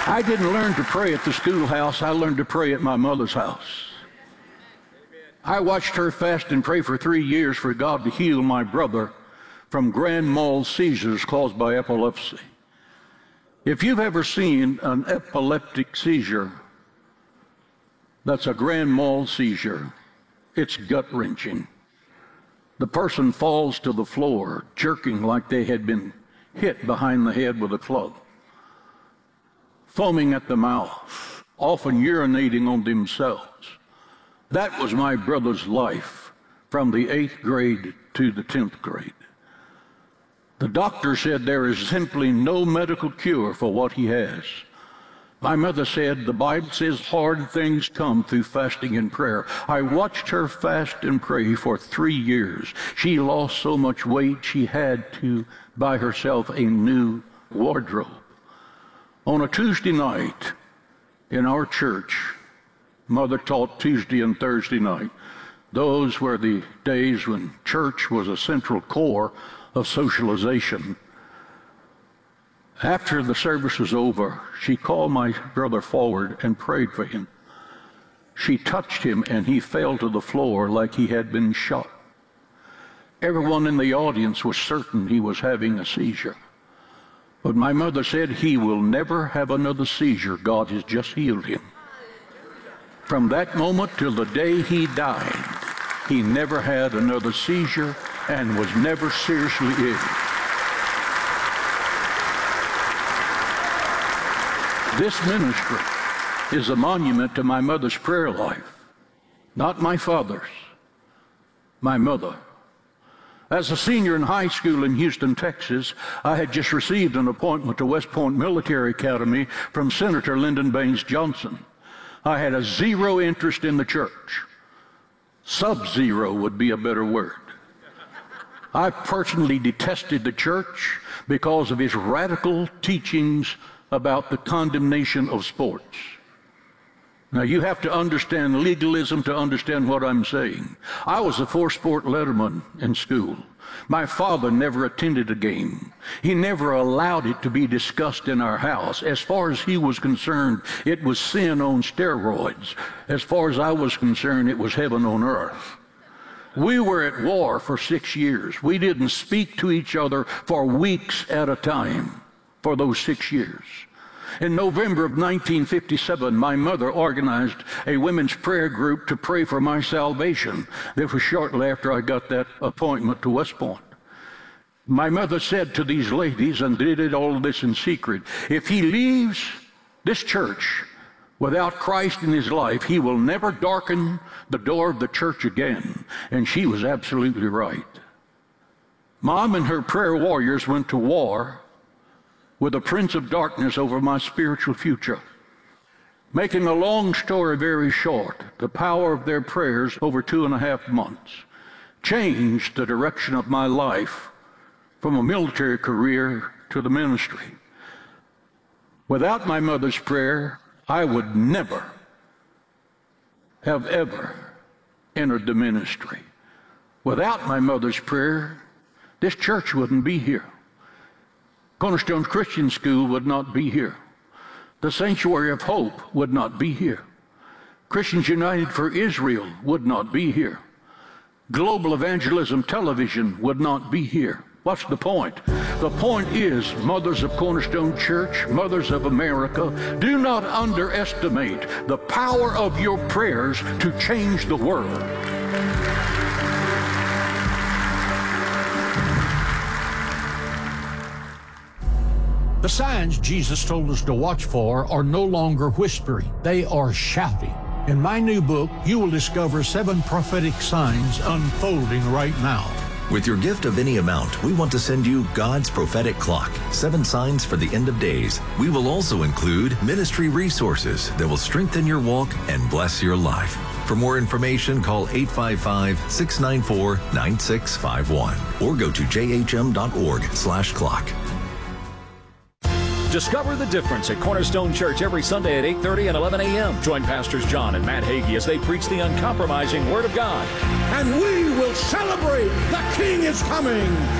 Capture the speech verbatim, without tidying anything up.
I didn't learn to pray at the schoolhouse. I learned to pray at my mother's house. I watched her fast and pray for three years for God to heal my brother from grand mal seizures caused by epilepsy. If you've ever seen an epileptic seizure, that's a grand mal seizure. It's gut-wrenching. The person falls to the floor, jerking like they had been hit behind the head with a club, foaming at the mouth, often urinating on themselves. That was my brother's life from the eighth grade to the tenth grade. The doctor said there is simply no medical cure for what he has. My mother said the Bible says hard things come through fasting and prayer. I watched her fast and pray for three years. She lost so much weight she had to buy herself a new wardrobe. On a Tuesday night in our church, Mother taught Tuesday and Thursday night. Those were the days when church was a central core of socialization. After the service was over, she called my brother forward and prayed for him. She touched him and he fell to the floor like he had been shot. Everyone in the audience was certain he was having a seizure. But my mother said he will never have another seizure. God has just healed him. From that moment till the day he died, he never had another seizure and was never seriously ill. This ministry is a monument to my mother's prayer life, not my father's, my mother. As a senior in high school in Houston, Texas, I had just received an appointment to West Point Military Academy from Senator Lyndon Baines Johnson. I had a zero interest in the church. Sub-zero would be a better word. I personally detested the church because of his radical teachings about the condemnation of sports. Now, you have to understand legalism to understand what I'm saying. I was a four-sport letterman in school. My father never attended a game. He never allowed it to be discussed in our house. As far as he was concerned, it was sin on steroids. As far as I was concerned, it was heaven on earth. We were at war for six years. We didn't speak to each other for weeks at a time for those six years. In November of nineteen fifty-seven, my mother organized a women's prayer group to pray for my salvation. This was shortly after I got that appointment to West Point. My mother said to these ladies, and they did all of this in secret, if he leaves this church without Christ in his life, he will never darken the door of the church again. And she was absolutely right. Mom and her prayer warriors went to war with the prince of darkness over my spiritual future. Making a long story very short, the power of their prayers over two and a half months changed the direction of my life from a military career to the ministry. Without my mother's prayer, I would never have ever entered the ministry. Without my mother's prayer, this church wouldn't be here. Cornerstone Christian School would not be here. The Sanctuary of Hope would not be here. Christians United for Israel would not be here. Global Evangelism Television would not be here. What's the point? The point is, mothers of Cornerstone Church, mothers of America, do not underestimate the power of your prayers to change the world. The signs Jesus told us to watch for are no longer whispering. They are shouting. In my new book, you will discover seven prophetic signs unfolding right now. With your gift of any amount, we want to send you God's Prophetic Clock, Seven Signs for the End of Days. We will also include ministry resources that will strengthen your walk and bless your life. For more information, call eight five five, six nine four, nine six five one or go to j h m dot org slash clock. Discover the difference at Cornerstone Church every Sunday at eight thirty and eleven a.m. Join Pastors John and Matt Hagee as they preach the uncompromising Word of God. And we will celebrate the King is coming.